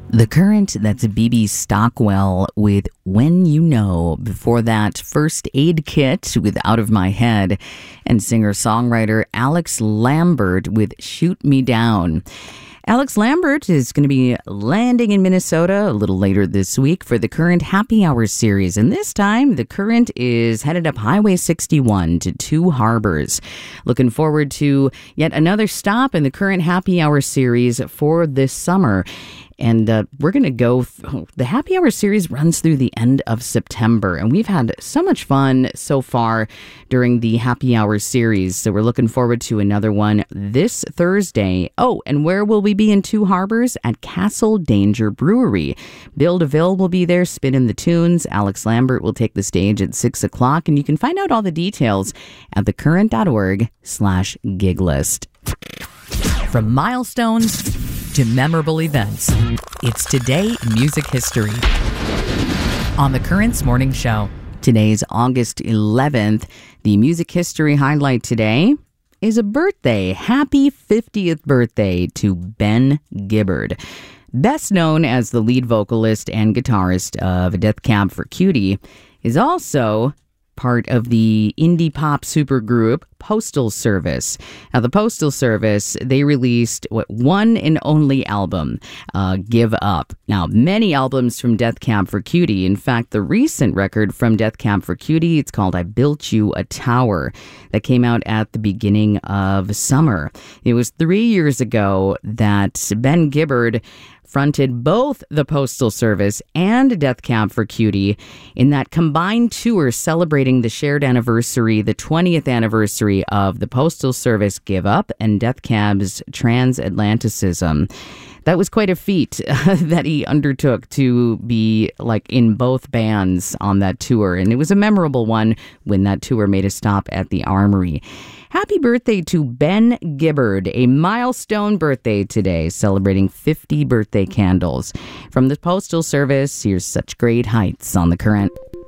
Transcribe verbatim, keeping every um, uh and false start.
The Current, that's B B Stockwell with When You Know. Before that, First Aid Kit with Out of My Head. And singer-songwriter Alex Lambert with Shoot Me Down. Alex Lambert is going to be landing in Minnesota a little later this week for the Current Happy Hour series. And this time, the Current is headed up Highway sixty-one to Two Harbors. Looking forward to yet another stop in the Current Happy Hour series for this summer. And uh, we're going to go, th- the Happy Hour series runs through the end of September. And we've had so much fun so far during the Happy Hour series. So we're looking forward to another one this Thursday. Oh, and where will we be in Two Harbors? At Castle Danger Brewery. Bill DeVille will be there spinning the tunes. Alex Lambert will take the stage at six o'clock. And you can find out all the details at thecurrent.org slash gig list. From milestones to memorable events, it's Today in Music History on The Current's Morning Show. Today's August eleventh. The music history highlight today is a birthday. Happy fiftieth birthday to Ben Gibbard. Best known as the lead vocalist and guitarist of Death Cab for Cutie, is also part of the indie pop supergroup Postal Service. Now, the Postal Service, they released what one and only album, uh, Give Up. Now, many albums from Death Cab for Cutie. In fact, the recent record from Death Cab for Cutie, it's called I Built You a Tower, that came out at the beginning of summer. It was three years ago that Ben Gibbard fronted both the Postal Service and Death Cab for Cutie in that combined tour celebrating the shared anniversary, the twentieth anniversary of the Postal Service Give Up and Death Cab's Transatlanticism. That was quite a feat that he undertook to be like in both bands on that tour. And it was a memorable one when that tour made a stop at the Armory. Happy birthday to Ben Gibbard, a milestone birthday today, celebrating fifty birthday candles. From the Postal Service, here's Such Great Heights on The Current.